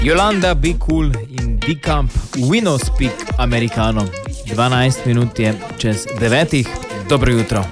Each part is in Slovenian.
Yolanda, Be Cool in Decamp, We No Speak Americano. 12 minut je čez 9. Dobro jutro.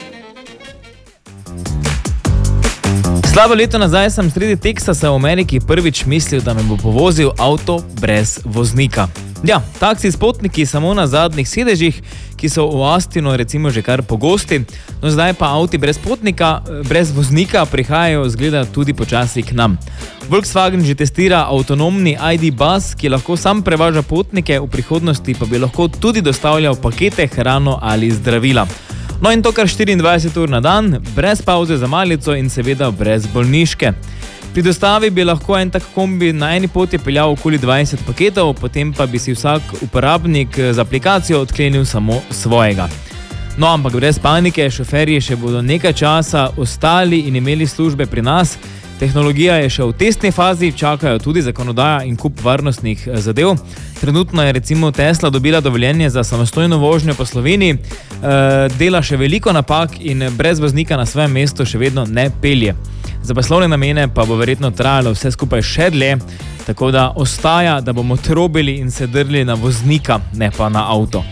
Slabo leto nazaj sem sredi Teksasa v Ameriki prvič mislil, da me bo povozil avto brez voznika. Ja, taksi s potniki samo na zadnjih sedežih, ki so v Austinu recimo že kar pogosti, no zdaj pa avti brez potnika, brez voznika prihajajo zgleda tudi počasi k nam. Volkswagen že testira avtonomni ID bus, ki lahko sam prevaža potnike, v prihodnosti pa bi lahko tudi dostavljal pakete, hrano ali zdravila. No in to kar 24 ur na dan, brez pauze za malico in seveda brez bolniške. Pri dostavi bi lahko en tak kombi na eni poti peljal okoli 20 paketov, potem pa bi si vsak uporabnik z aplikacijo odklenil samo svojega. No, ampak brez panike, šoferji še bodo nekaj časa ostali in imeli službe pri nas. Tehnologija je še v testni fazi, čakajo tudi zakonodaja in kup varnostnih zadev. Trenutno je recimo Tesla dobila dovoljenje za samostojno vožnjo po Sloveniji, dela še veliko napak in brez voznika na svojem mestu še vedno ne pelje. Za poslovne namene pa bo verjetno trajalo vse skupaj še dlje, tako da ostaja, da bomo trobili in se drli na voznika, ne pa na avto.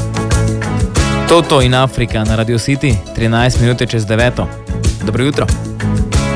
Toto in Afrika na Radio City, 13 minut čez 9. Dobro jutro.